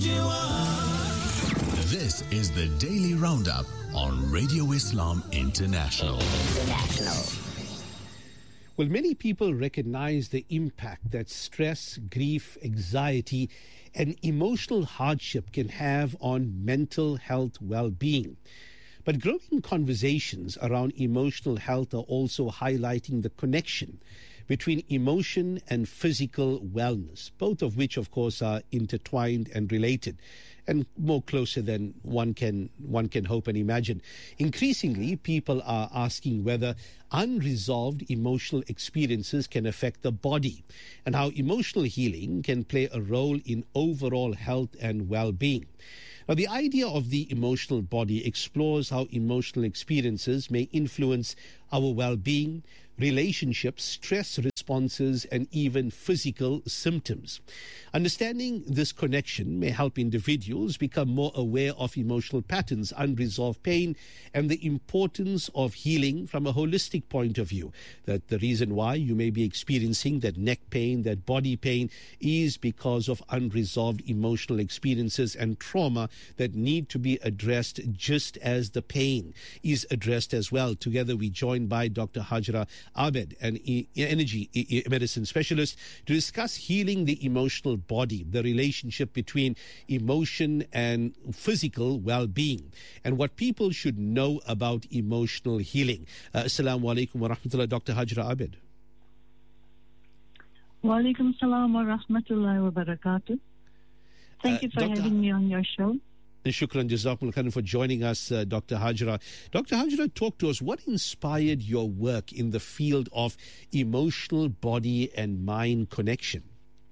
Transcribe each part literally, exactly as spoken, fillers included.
This is the Daily Roundup on Radio Islam International. International. Well, many people recognize the impact that stress, grief, anxiety, and emotional hardship can have on mental health well-being. But growing conversations around emotional health are also highlighting the connection between emotion and physical wellness, both of which, of course, are intertwined and related, and more closer than one can one can hope and imagine. Increasingly, people are asking whether unresolved emotional experiences can affect the body, and how emotional healing can play a role in overall health and well-being. Now, the idea of the emotional body explores how emotional experiences may influence our well-being, relationships, stress responses, and even physical symptoms. Understanding this connection may help individuals become more aware of emotional patterns, unresolved pain, and the importance of healing from a holistic point of view. That the reason why you may be experiencing that neck pain, that body pain, is because of unresolved emotional experiences and trauma that need to be addressed, just as the pain is addressed as well. Together, we joined by Doctor Hajra Abed, an e- energy e- medicine specialist, to discuss healing the emotional body, the relationship between emotion and physical well-being, and what people should know about emotional healing. Uh, Assalamu alaikum wa rahmatullah, Doctor Hajra Abed. Wa alaikum salam wa rahmatullahi wa barakatuh. Thank Uh, you for Doctor having me on your show. Shukran Jazakumullah khairan for joining us, uh, Doctor Hajra. Doctor Hajra, talk to us. What inspired your work in the field of emotional body and mind connection?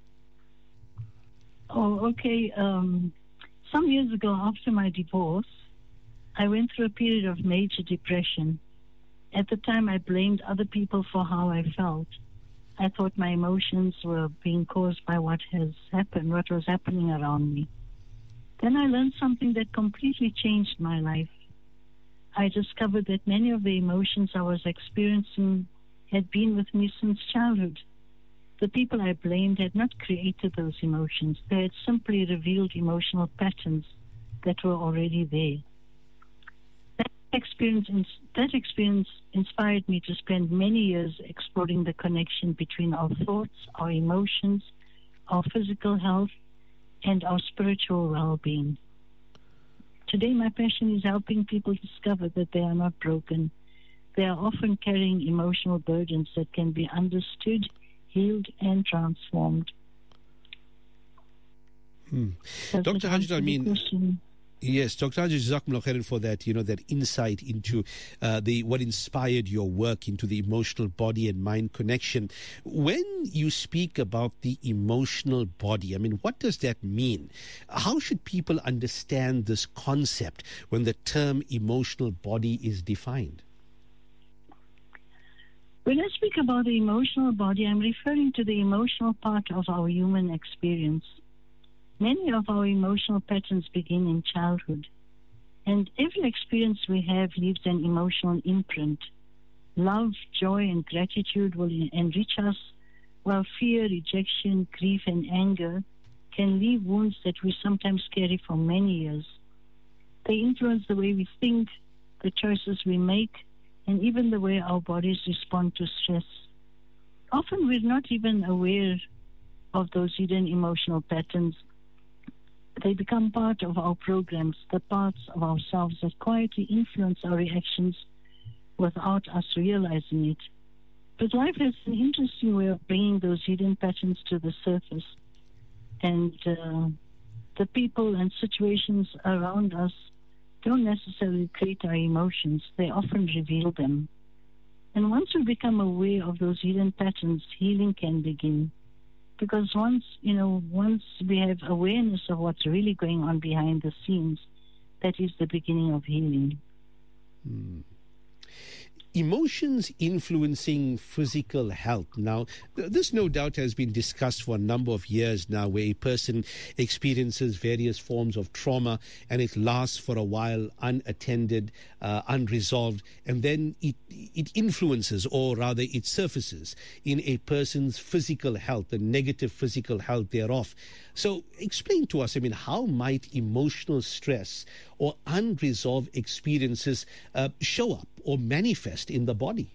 Oh, okay. Um, some years ago, after my divorce, I went through a period of major depression. At the time, I blamed other people for how I felt. I thought my emotions were being caused by what has happened, what was happening around me. Then I learned something that completely changed my life. I discovered that many of the emotions I was experiencing had been with me since childhood. The people I blamed had not created those emotions. They had simply revealed emotional patterns that were already there. That experience, that experience inspired me to spend many years exploring the connection between our thoughts, our emotions, our physical health, and our spiritual well-being. Today, my passion is helping people discover that they are not broken. They are often carrying emotional burdens that can be understood, healed, and transformed. Hmm. Does Doctor that answer Hajra, I the mean, question? yes, Doctor Hajra, Jazakumullah khairan for that, you know, that insight into uh, the what inspired your work into the emotional body and mind connection. When you speak about the emotional body, I mean, what does that mean? How should people understand this concept when the term emotional body is defined? When I speak about the emotional body, I'm referring to the emotional part of our human experience. Many of our emotional patterns begin in childhood, and every experience we have leaves an emotional imprint. Love, joy, and gratitude will enrich us, while fear, rejection, grief, and anger can leave wounds that we sometimes carry for many years. They influence the way we think, the choices we make, and even the way our bodies respond to stress. Often we're not even aware of those hidden emotional patterns. They become part of our programs, the parts of ourselves that quietly influence our reactions without us realizing it. But life has an interesting way of bringing those hidden patterns to the surface. And uh, the people and situations around us don't necessarily create our emotions. They often reveal them. And once we become aware of those hidden patterns, healing can begin. Because once, you know, once we have awareness of what's really going on behind the scenes, that is the beginning of healing. Hmm. emotions influencing physical health. Now, th- this no doubt has been discussed for a number of years now, where a person experiences various forms of trauma and it lasts for a while unattended, uh, unresolved, and then it, it influences, or rather it surfaces in a person's physical health, the negative physical health thereof. So explain to us, I mean, how might emotional stress or unresolved experiences uh, show up or manifest in the body?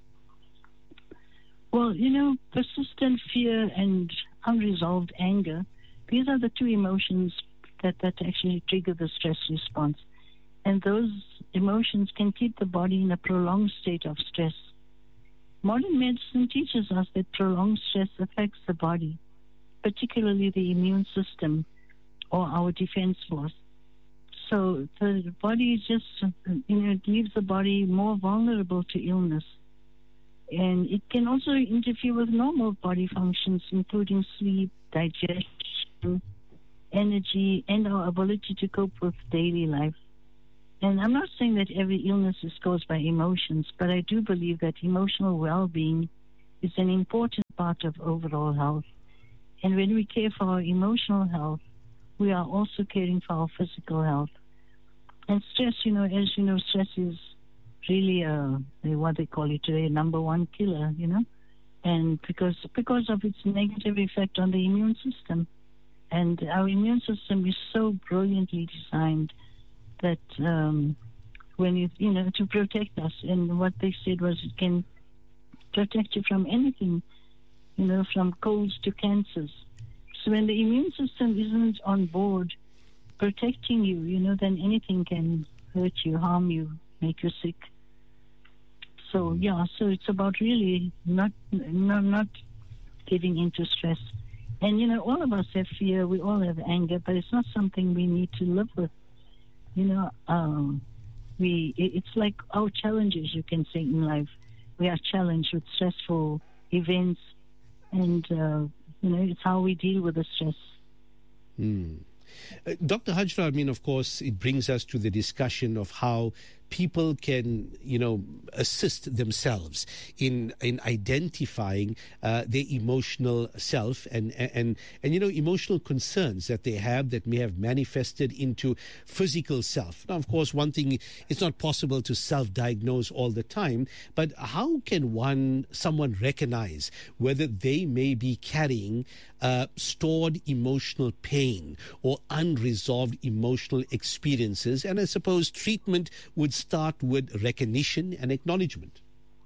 Well, you know, persistent fear and unresolved anger, these are the two emotions that, that actually trigger the stress response. And those emotions can keep the body in a prolonged state of stress. Modern medicine teaches us that prolonged stress affects the body, particularly the immune system or our defense force. So the body is just, you know, it leaves the body more vulnerable to illness. And it can also interfere with normal body functions, including sleep, digestion, energy, and our ability to cope with daily life. And I'm not saying that every illness is caused by emotions, but I do believe that emotional well-being is an important part of overall health. And when we care for our emotional health, we are also caring for our physical health. And stress, you know, as you know, stress is really a, what they call it today, number one killer, you know, and because because of its negative effect on the immune system. And our immune system is so brilliantly designed that um, when it, you know, to protect us. And what they said was it can protect you from anything, you know, from colds to cancers. So when the immune system isn't on board protecting you, you know, then anything can hurt you, harm you, make you sick. So, yeah, so it's about really not, not, not giving into stress. And, you know, all of us have fear, we all have anger, but it's not something we need to live with. You know, um, we it, it's like our challenges, you can say, in life. We are challenged with stressful events, and, uh, you know, it's how we deal with the stress. Mm. Uh, Doctor Hajra, I mean, of course, it brings us to the discussion of how people can, you know, assist themselves in in identifying uh, their emotional self and, and, and, you know, emotional concerns that they have that may have manifested into physical self. Now, of course, one thing, it's not possible to self-diagnose all the time, but how can one, someone recognize whether they may be carrying uh, stored emotional pain or unresolved emotional experiences? And I suppose treatment would start with recognition and acknowledgement.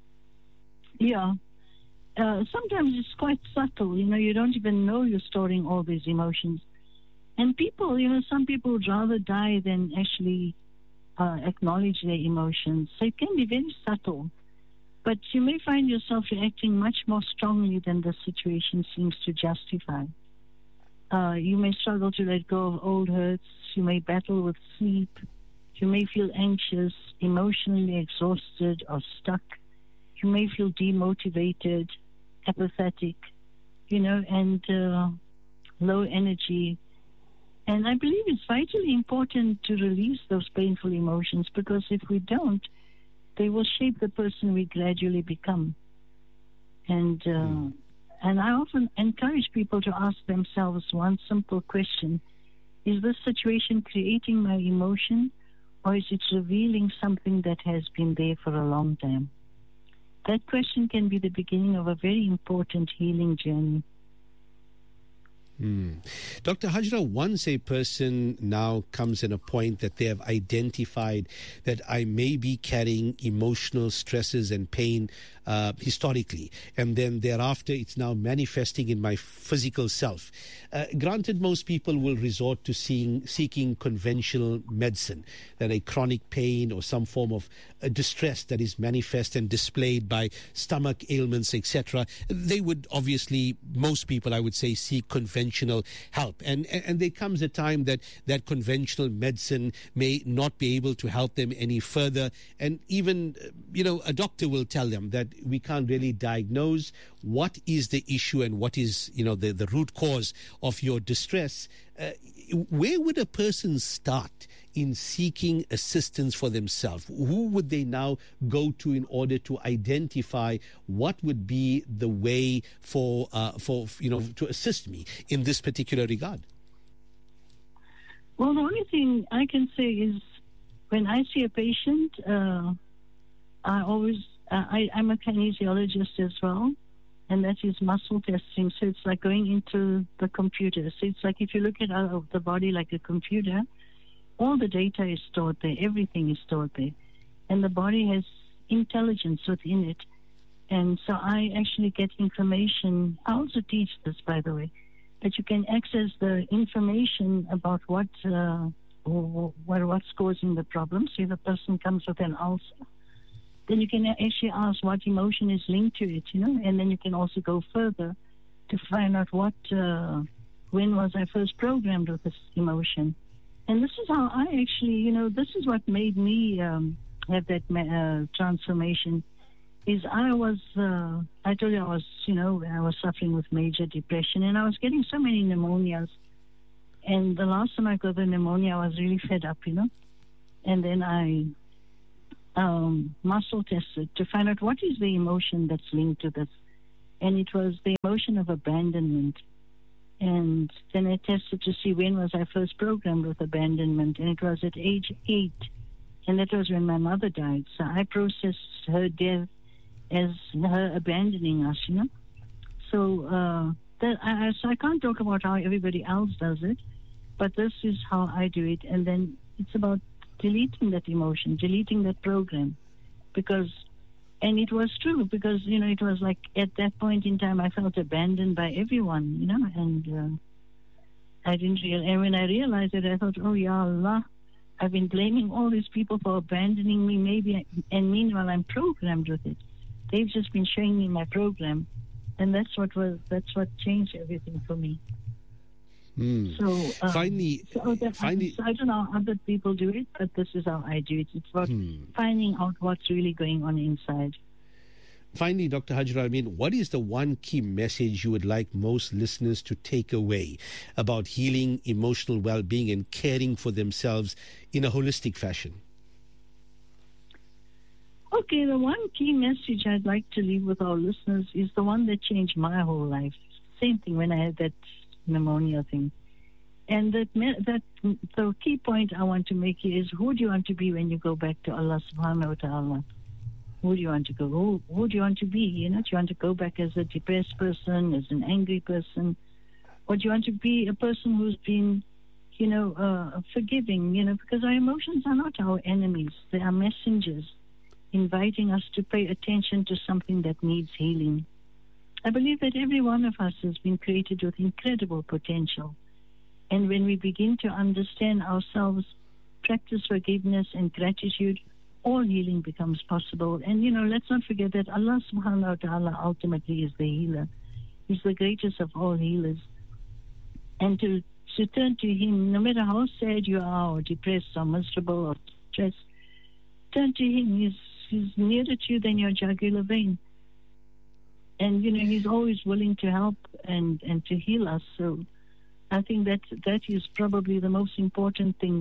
Yeah. Uh, sometimes it's quite subtle. You know, you don't even know you're storing all these emotions. And people, you know, some people would rather die than actually uh, acknowledge their emotions. So it can be very subtle. But you may find yourself reacting much more strongly than the situation seems to justify. Uh, you may struggle to let go of old hurts. You may battle with sleep. You may feel anxious, emotionally exhausted, or stuck. You may feel demotivated, apathetic, you know, and uh, low energy. And I believe it's vitally important to release those painful emotions, because if we don't, they will shape the person we gradually become. And uh, mm. and I often encourage people to ask themselves one simple question: is this situation creating my emotion, or is it revealing something that has been there for a long time? That question can be the beginning of a very important healing journey. Mm. Doctor Hajra, once a person now comes in a point that they have identified that I may be carrying emotional stresses and pain uh, historically, and then thereafter it's now manifesting in my physical self. Uh, granted, most people will resort to seeing, seeking conventional medicine, that a chronic pain or some form of uh, distress that is manifest and displayed by stomach ailments, et cetera. They would obviously, most people, I would say, seek conventional help. And, and there comes a time that that conventional medicine may not be able to help them any further. And even, you know, a doctor will tell them that we can't really diagnose what is the issue and what is, you know, the, the root cause of your distress. Uh, where would a person start in seeking assistance for themselves? Who would they now go to in order to identify what would be the way for, uh, for you know, to assist me in this particular regard? Well, the only thing I can say is when I see a patient, uh, I always, uh, I, I'm a kinesiologist as well, and that is muscle testing. So it's like going into the computer. So it's like if you look at uh, the body like a computer, all the data is stored there. Everything is stored there. And the body has intelligence within it. And so I actually get information. I also teach this, by the way, that you can access the information about what, uh, what what's causing the problem. So if a person comes with an ulcer, then you can actually ask what emotion is linked to it, you know, and then you can also go further to find out what, uh, when was I first programmed with this emotion. And this is how I actually, you know, this is what made me um, have that uh, transformation. Is I was, uh, I told you I was, you know, I was suffering with major depression, and I was getting so many pneumonias. And the last time I got the pneumonia, I was really fed up, you know. And then I um, muscle tested to find out what is the emotion that's linked to this. And it was the emotion of abandonment. And then I tested to see when was I first programmed with abandonment, and it was at age eight, and that was when my mother died. So I processed her death as her abandoning us, you know. So, uh, that I, so I can't talk about how everybody else does it, but this is how I do it. And then it's about deleting that emotion, deleting that program, because. And it was true because, you know, it was like at that point in time I felt abandoned by everyone, you know, and uh, I didn't realize. And when I realized it, I thought, oh, Ya Allah, I've been blaming all these people for abandoning me, maybe, I, and meanwhile I'm programmed with it. They've just been showing me my program, and that's what was that's what changed everything for me. Mm. So um, finally, so that, finally, so I don't know how other people do it, but this is how I do it. It's about hmm. finding out what's really going on inside. Finally, Doctor Hajra Amin, what is the one key message you would like most listeners to take away about healing, emotional well-being, and caring for themselves in a holistic fashion? Okay, the one key message I'd like to leave with our listeners is the one that changed my whole life. Same thing when I had that pneumonia thing. And that that the key point I want to make here is, who do you want to be when you go back to Allah subhanahu wa ta'ala? Who do you want to go? Who, who do you want to be? You know, do you want to go back as a depressed person, as an angry person? Or do you want to be a person who's been, you know, uh, forgiving, you know, because our emotions are not our enemies. They are messengers inviting us to pay attention to something that needs healing. I believe that every one of us has been created with incredible potential. And when we begin to understand ourselves, practice forgiveness and gratitude, all healing becomes possible. And, you know, let's not forget that Allah subhanahu wa ta'ala ultimately is the healer. He's the greatest of all healers. And to, to turn to Him, no matter how sad you are or depressed or miserable or stressed, turn to Him. He's, he's nearer to you than your jugular vein. And, you know, He's always willing to help and, and to heal us. So I think that that is probably the most important thing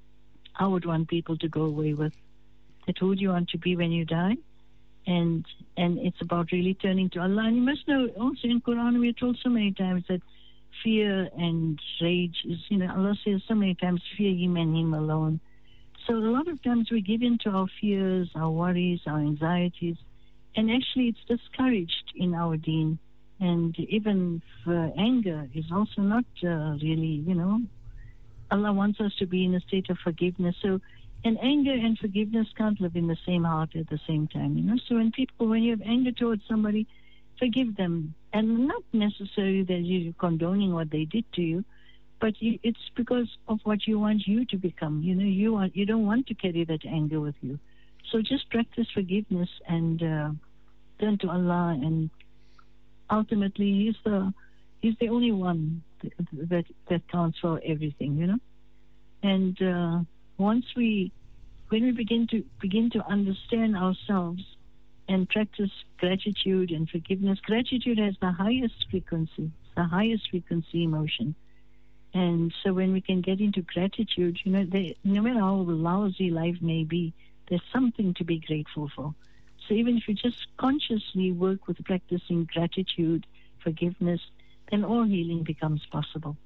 I would want people to go away with. That who do you want to be when you die? And and it's about really turning to Allah. And you must know, also in Quran, we are told so many times that fear and rage is, you know, Allah says so many times, fear Him and Him alone. So a lot of times we give in to our fears, our worries, our anxieties, and actually it's discouraged in our deen. And even for anger is also not uh, really, you know, Allah wants us to be in a state of forgiveness. So, and anger and forgiveness can't live in the same heart at the same time, you know. So when people, when you have anger towards somebody, forgive them. And not necessarily that you're condoning what they did to you, but you, it's because of what you want you to become. You know, you want, you don't want to carry that anger with you. So just practice forgiveness and uh, turn to Allah, and ultimately He's the He's the only one that that counts for everything, you know. And uh, once we, when we begin to begin to understand ourselves and practice gratitude and forgiveness, gratitude has the highest frequency, the highest frequency emotion. And so when we can get into gratitude, you know, they, no matter how lousy life may be, there's something to be grateful for. So even if you just consciously work with practicing gratitude, forgiveness, then all healing becomes possible.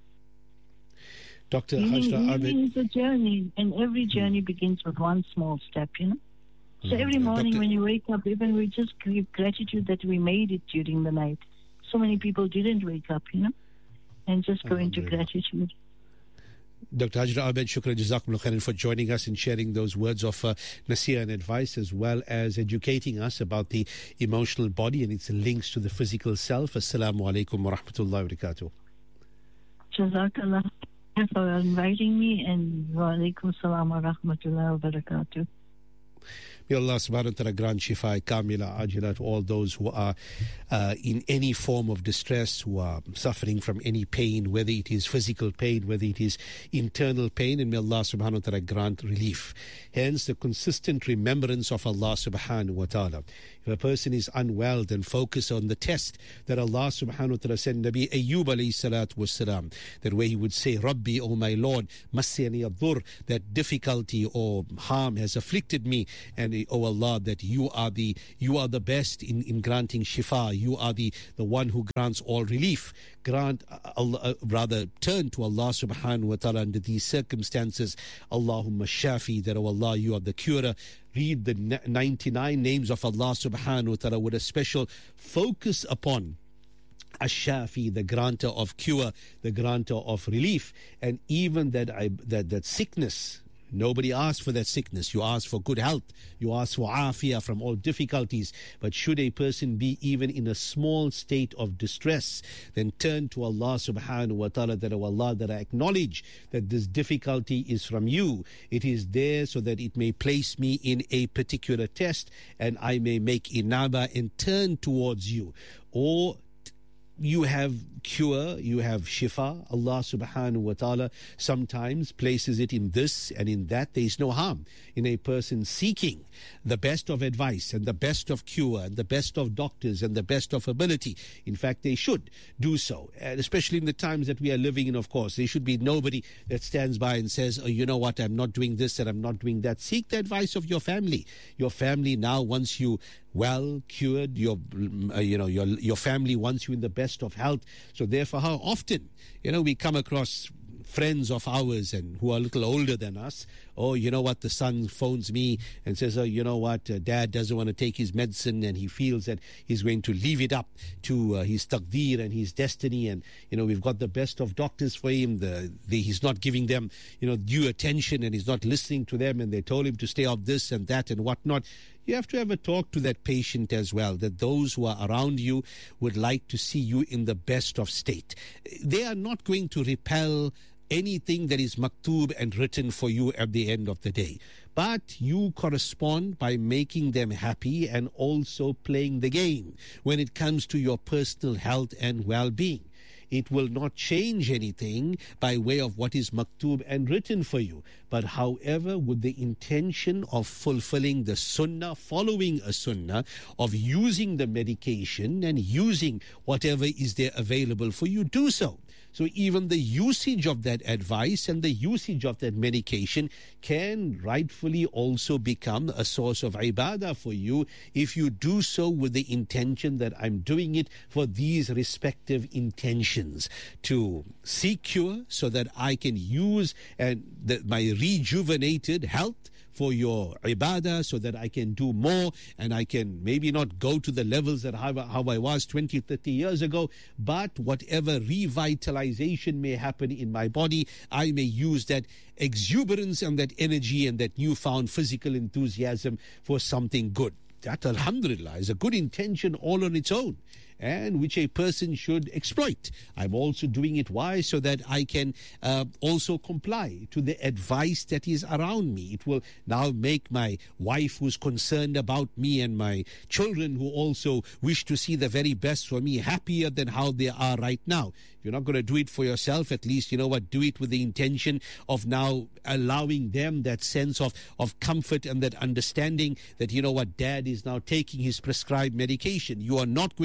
Doctor Healing, Hajra Abed. healing is a journey, and every journey hmm. begins with one small step, you know. So every morning Doctor when you wake up, even we just give gratitude that we made it during the night. So many people didn't wake up, you know, and just go into gratitude. Doctor Hajra Abed, shukran jazakumullah khairan for joining us and sharing those words of uh, nasihah and advice, as well as educating us about the emotional body and its links to the physical self. Assalamu alaikum wa rahmatullahi wa barakatuh. Jazakallah for inviting me, and wa alaikum salam wa rahmatullahi wa barakatuh. May Allah subhanahu wa ta'ala grant shifa kamila ajila to all those who are uh, in any form of distress, who are suffering from any pain, whether it is physical pain, whether it is internal pain, and may Allah subhanahu wa ta'ala grant relief. Hence the consistent remembrance of Allah subhanahu wa ta'ala. If a person is unwell, then focus on the test that Allah subhanahu wa ta'ala sent Nabi Ayyub alayhi salatu wasalam, that where he would say, Rabbi, O my Lord, massani ad-dur, that difficulty or harm has afflicted me, and O Allah, that you are the you are the best in, in granting shifa. You are the, the one who grants all relief. Grant, Allah, uh, rather, turn to Allah subhanahu wa ta'ala under these circumstances. Allahumma shafi, that O Allah, you are the curer. Read the ninety-nine names of Allah subhanahu wa ta'ala with a special focus upon Ash-Shafi, the granter of cure, the granter of relief. And even that I, that, that sickness, nobody asks for that sickness. You ask for good health. You ask for afiyah from all difficulties. But should a person be even in a small state of distress, then turn to Allah subhanahu wa ta'ala, that, oh Allah, that I acknowledge that this difficulty is from you. It is there so that it may place me in a particular test, and I may make inaba and turn towards you. Or you have cure, you have shifa. Allah subhanahu wa ta'ala sometimes places it in this and in that. There is no harm in a person seeking the best of advice and the best of cure and the best of doctors and the best of ability. In fact, they should do so. And especially in the times that we are living in, of course, there should be nobody that stands by and says, oh, you know what, I'm not doing this and I'm not doing that. Seek the advice of your family. Your family now wants you well, cured, your, uh, you know, your, your family wants you in the best of health. So therefore, how often, you know, we come across friends of ours and who are a little older than us. Oh, you know what, the son phones me and says, oh, you know what, uh, dad doesn't want to take his medicine and he feels that he's going to leave it up to uh, his taqdeer and his destiny. And, you know, we've got the best of doctors for him. The, the, he's not giving them, you know, due attention, and he's not listening to them, and they told him to stay off this and that and whatnot. You have to have a talk to that patient as well, that those who are around you would like to see you in the best of state. They are not going to repel anything that is maktub and written for you at the end of the day. But you correspond by making them happy and also playing the game when it comes to your personal health and well-being. It will not change anything by way of what is maktub and written for you. But however, with the intention of fulfilling the sunnah, following a sunnah, of using the medication and using whatever is there available for you, do so. So even the usage of that advice and the usage of that medication can rightfully also become a source of ibadah for you if you do so with the intention that I'm doing it for these respective intentions, to seek cure so that I can use and that my rejuvenated health for your ibadah, so that I can do more and I can maybe not go to the levels that how, how I was twenty, thirty years ago, but whatever revitalization may happen in my body, I may use that exuberance and that energy and that newfound physical enthusiasm for something good. That, alhamdulillah, is a good intention all on its own, and which a person should exploit. I'm also doing it. Why? So that I can uh, also comply to the advice that is around me. It will now make my wife, who's concerned about me, and my children, who also wish to see the very best for me, happier than how they are right now. If you're not going to do it for yourself, at least, you know what, do it with the intention of now allowing them that sense of, of comfort and that understanding that, you know what, dad is now taking his prescribed medication. You are not going to turn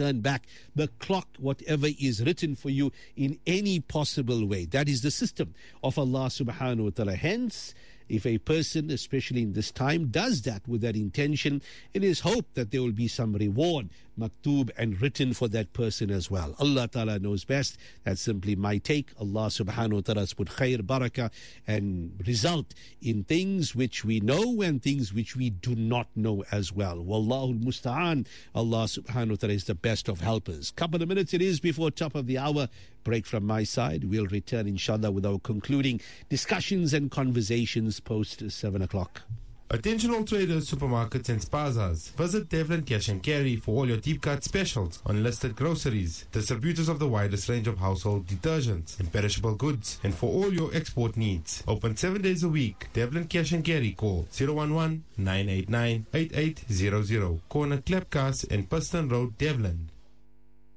turn back the clock, whatever is written for you, in any possible way. That is the system of Allah subhanahu wa ta'ala. Hence, if a person, especially in this time, does that with that intention, it is hoped that there will be some reward, maktub, and written for that person as well. Allah Ta'ala knows best. That's simply my take. Allah subhanahu wa ta'ala has put khair, barakah, and result in things which we know and things which we do not know as well. Wallahu al-musta'an. Allah subhanahu wa ta'ala is the best of helpers. Couple of minutes it is before top of the hour. Break from my side. We'll return, inshallah, with our concluding discussions and conversations post seven o'clock. Attention all traders, supermarkets and spazas. Visit Devlin Cash and Carry for all your deep cut specials on listed groceries, distributors of the widest range of household detergents and perishable goods, and for all your export needs. Open seven days a week. Devlin Cash and Carry. Call zero one one, nine eight nine, eight eight zero zero. Corner Klepkas and Piston Road, Devlin.